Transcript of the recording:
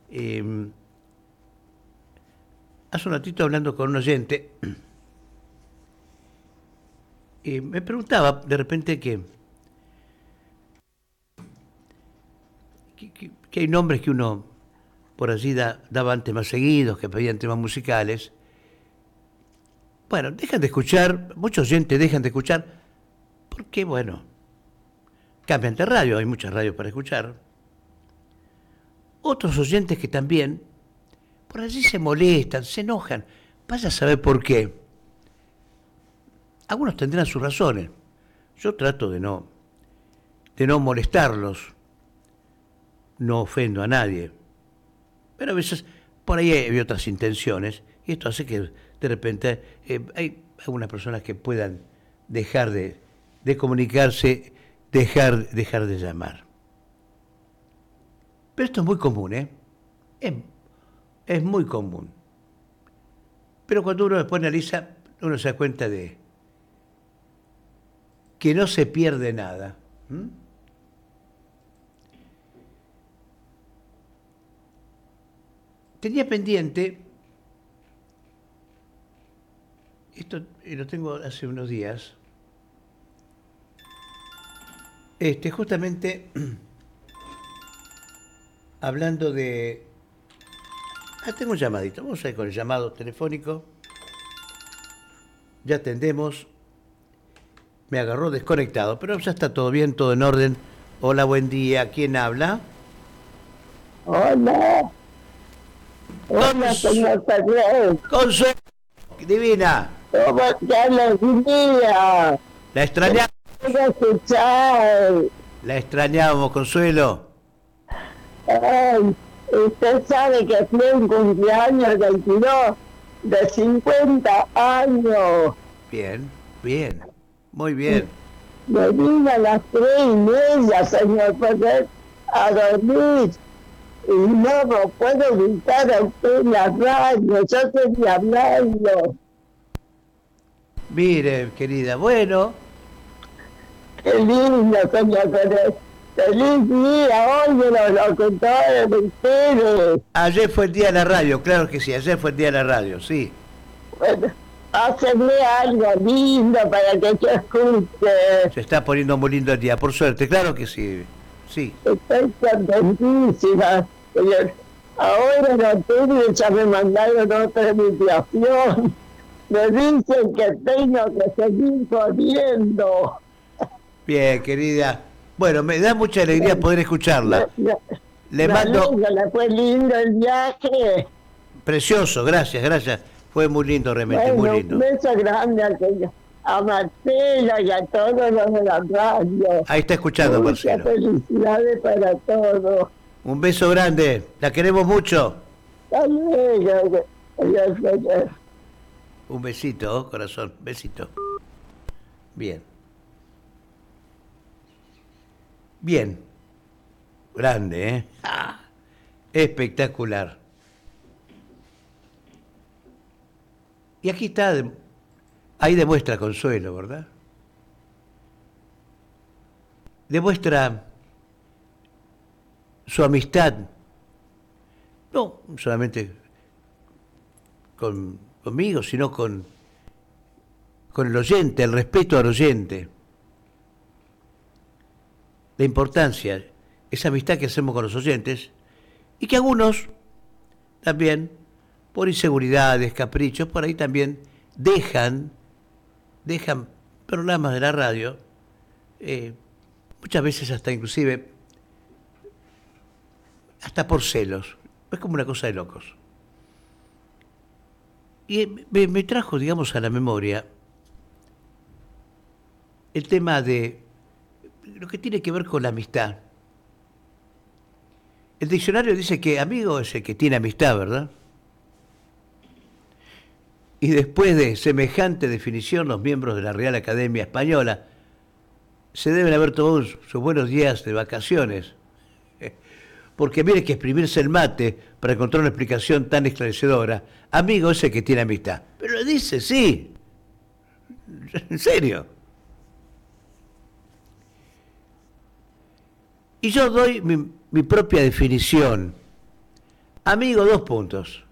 Eh, Hace un ratito hablando con un oyente, me preguntaba de repente que hay nombres que uno por allí daba antes más seguidos, que pedían temas musicales. Bueno, dejan de escuchar, muchos oyentes dejan de escuchar, porque bueno, cambian de radio, hay muchas radios para escuchar. Otros oyentes que también por allí se molestan, se enojan. Vaya a saber por qué. Algunos tendrán sus razones. Yo trato de no molestarlos. No ofendo a nadie. Pero a veces por ahí hay otras intenciones. Y esto hace que de repente hay algunas personas que puedan dejar de comunicarse, dejar de llamar. Pero esto es muy común, ¿eh? Es, es muy común. Pero cuando uno después analiza, uno se da cuenta de que no se pierde nada. ¿Mm? Tenía pendiente, esto lo tengo hace unos días, justamente hablando de... Ah, tengo un llamadito, vamos a ir con el llamado telefónico, ya atendemos, me agarró desconectado, pero ya está todo bien, todo en orden. Hola, buen día, ¿quién habla? Hola, hola, señor Ferrer. Consuelo, divina, ¿Cómo está la día? la extrañamos, Quiero escuchar. la extrañamos, Consuelo. Ay, usted sabe que fui un cumpleaños del 22 de 50 años. Bien, bien, muy bien. Me vine a las 3:30, señor Ferrer, a dormir. Y no lo puedo gritar a usted en la radio. Yo quería hablarlo. Mire, querida, bueno, Qué lindo, señor Ferrer. Feliz día hoy de los locutores de ustedes. ayer fue el día de la radio, claro que sí, ayer fue el día de la radio, sí. Bueno, hácenme algo lindo para que yo escuche. Se está poniendo muy lindo el día, por suerte, claro que sí, sí. Estoy contentísima, señor. Ahora en la tele ya me mandaron otra invitación. Me dicen que tengo que seguir corriendo. Bien, querida. Bueno, me da mucha alegría poder escucharla. Le mando... ¿Le fue lindo el viaje? Precioso, gracias, gracias. Fue muy lindo, realmente, muy Bueno, lindo. un beso grande a Marcelo y a todos los de la radio. Ahí está escuchando, Muchas Marcelo. felicidades para todos. Un beso grande, la queremos mucho. Hasta luego. Adiós, adiós. Un besito, corazón, besito. Bien. Bien. Grande, ¿eh? ¡Ah! Espectacular. Y aquí está, ahí demuestra Consuelo, ¿verdad? Demuestra su amistad, no solamente conmigo, sino con el oyente, el respeto al oyente, la importancia, esa amistad que hacemos con los oyentes, y que algunos también, por inseguridades, caprichos, por ahí también dejan programas de la radio, muchas veces hasta inclusive, hasta por celos. Es como una cosa de locos. Y me trajo, digamos, a la memoria el tema de lo que tiene que ver con la amistad. El diccionario dice que amigo es el que tiene amistad, ¿verdad? Y después de semejante definición, los miembros de la Real Academia Española se deben haber tomado sus buenos días de vacaciones. Porque mire que exprimirse el mate para encontrar una explicación tan esclarecedora, amigo es el que tiene amistad. Pero lo dice, sí. En serio. Y yo doy mi propia definición Amigo, 2 puntos.